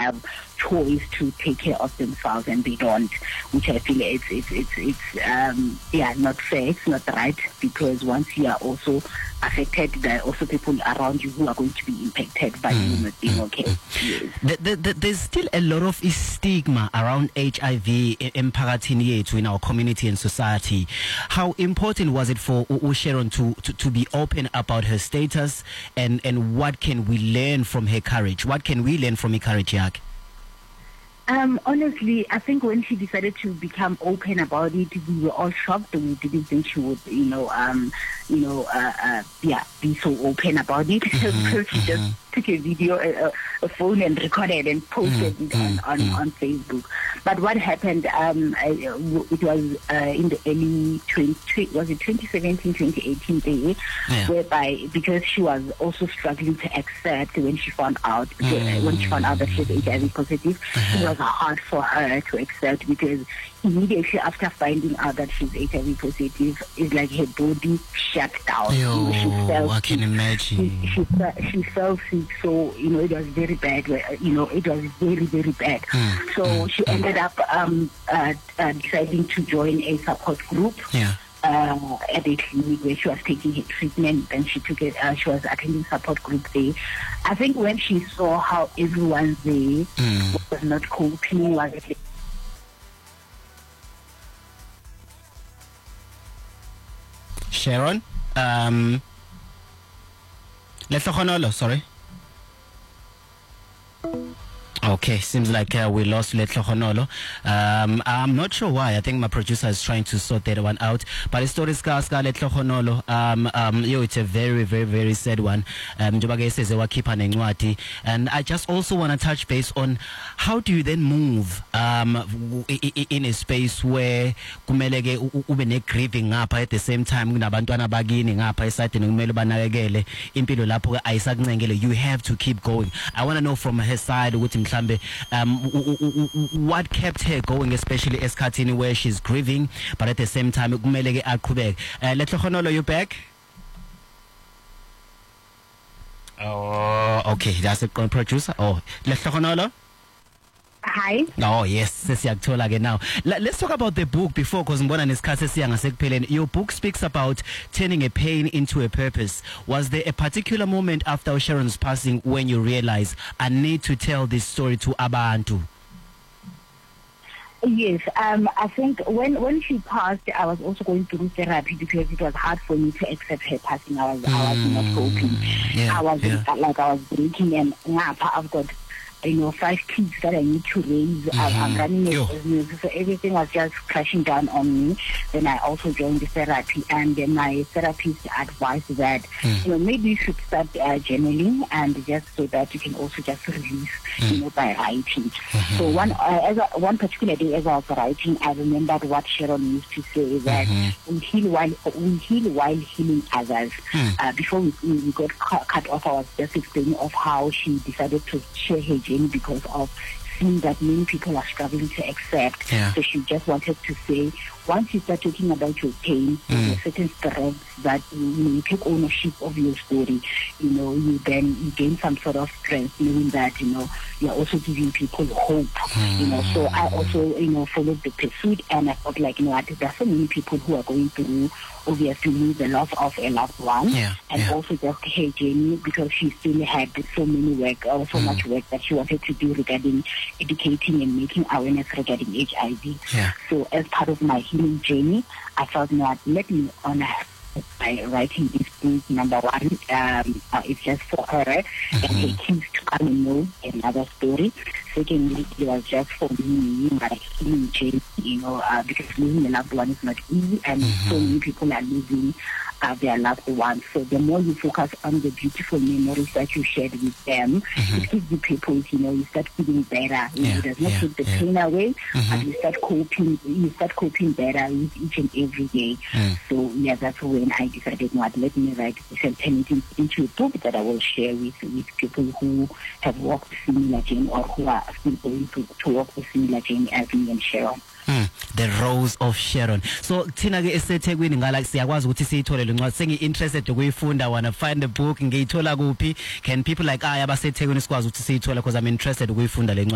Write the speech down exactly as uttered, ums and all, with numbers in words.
have choice to take care of themselves and they don't, which I feel it's it's it's it's um yeah not fair, it's not right, because once you are also affected, there are also people around you who are going to be impacted by mm. you not being okay. Yes. The, the, the, there's still a lot of stigma around H I V emphakathini yethu, in our community and society. How important was it for U Sharon to, to to be open about her status, and and what can we learn from her courage? What can we learn from her courage, Yak? Um, honestly, I think when she decided to become open about it, we were all shocked. We didn't think she would, you know, um, you know, uh, uh, yeah, be so open about it. Mm-hmm, so she just took a video, a, a phone, and recorded and posted mm-hmm, it on, on, mm-hmm. on Facebook. But what happened? Um, I, it was uh, in the early twenty, was it twenty seventeen, twenty eighteen day, yeah. whereby because she was also struggling to accept when she found out mm-hmm. when she found out that she was H I V positive, mm-hmm. it was hard for her to accept, because immediately after finding out that she's H I V positive, it's like her body shut down. Yo, you know, she felt I can sick. imagine. She, she, she felt sick, so you know it was very bad. You know it was very very bad. Mm. So mm. she ended up um, uh, uh, deciding to join a support group. Yeah. Uh, at a clinic where she was taking her treatment, and she took it. Uh, she was attending support group there. I think when she saw how everyone there mm. was not coping, was Sharon, um, Letlokhonolo, sorry. Okay, seems like uh, we lost Letlokhonolo. Um, I'm not sure why. I think my producer is trying to sort that one out. But the story is Letlokhonolo. Um, um, yo, it's a very, very, very sad one. Um, and I just also want to touch base on how do you then move um, in a space where kumeleke ube grieving up at the same time kunabantwana bagini ngapha eside nokumele banakekele impilo lapho ayisakuncengele. You have to keep going. I want to know from her side ukuthi mhlambe um what kept her going, especially esikhathini where she's grieving but at the same time kumele ke aqhubeke. uh, Letlokhonolo, you back? Oh, okay, that's a producer. Oh, Letlokhonolo. Hi. Oh yes, sesiyakuthola ke now. Let's talk about the book before, because ngibona nesikhathi esiya ngasekupheleni. Your book speaks about turning a pain into a purpose. Was there a particular moment after Sharon's passing when you realized I need to tell this story to abantu? Yes, um, I think when, when she passed, I was also going through therapy because it was hard for me to accept her passing. I was, mm, I was not coping. Yeah, I was yeah. like I was breaking, and I've got, you know, five kids that I need to raise. Mm-hmm. I'm running a business, so everything was just crashing down on me. Then I also joined the therapy, and then my therapist advised that, mm. you know, maybe you should start uh, journaling, and just so that you can also just release, mm. you know, by writing. Mm-hmm. So one uh, as a, one particular day as I was writing, I remembered what Sharon used to say, that mm-hmm. we heal while we heal while healing others. Mm. Uh, before we, we got cut, cut off, I was just explaining of how she decided to share her journey because of seeing that many people are struggling to accept. Yeah. So she just wanted to say, once you start talking about your pain, mm. there's certain threads that you, you take ownership of your story. You know, you then you gain some sort of strength, knowing that, you know, you're also giving people hope. Mm. You know, so I also, you know, followed the pursuit, and I felt like, you know, there are so many people who are going through, obviously, the loss of a loved one, yeah. and yeah. also just her journey, because she still had so many work, or so mm. much work that she wanted to do regarding educating and making awareness regarding H I V. Yeah. So as part of my healing journey, I felt, you know what, let me honor by writing this book. Number one, um, uh, it's just for her mm-hmm. and her kids to come and know another story. Secondly, it was just for me, my healing journey, you know, uh, because losing a loved one is not easy, and mm-hmm. so many people are losing uh, their loved ones. So the more you focus on the beautiful memories that you shared with them, mm-hmm. it gives the people, you know, you start feeling better. You yeah. know, it does not yeah. take the yeah. pain away, mm-hmm. but you start coping, you start coping better with each and every day. Mm. So yeah, that's when I decided, what, let me write this and turn it into a book that I will share with, with people who have walked similar journey, or who are still going to, to walk the similar journey as me and Sharon. Mm, the Rose of Sharon. So thina ke esethekwini ngala siyakwazi ukuthi siyithole le ncwadi. Sengi interested ukuyifunda, wanna find the book, ngiyithola kuphi? Can people like I abasethekwini sikwazi ukuthi siyithole, because I'm interested ukuyifunda le ncwadi?